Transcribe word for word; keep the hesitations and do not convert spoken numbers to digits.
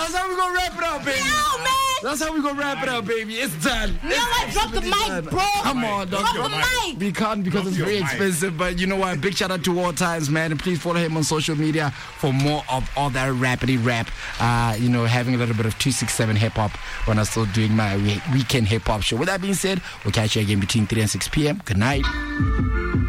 That's how we gonna wrap it up, baby. Yo, man. That's how we gonna wrap it up, baby. It's done. You know what? Drop the mic, bro. Come on, dog. Drop the mic. We can't because Drop it's your very mic. expensive. But you know what? Big shout out to All Times, man. And please follow him on social media for more of all that rapidy rap. Uh, you know, having a little bit of two six seven hip hop when I'm still doing my weekend hip hop show. With that being said, we'll catch you again between three and six p.m. Good night.